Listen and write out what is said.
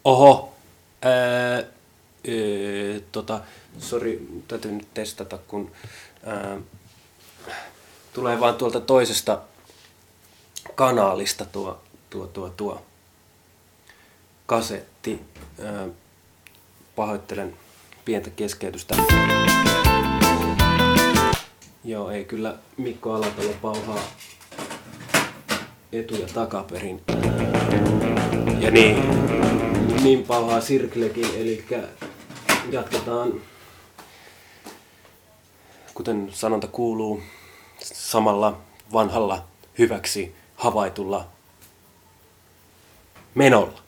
Oho. Sori, täytyy nyt testata, kun tulee vaan tuolta toisesta kanaalista tuo kasetti. Pahoittelen pientä keskeytystä. Joo, ei kyllä Mikko Alatalo pauhaa etu- ja takaperin. Ja niin pauhaa Sirklekin, eli jatketaan, kuten sanonta kuuluu, samalla vanhalla hyväksi havaitulla menolla.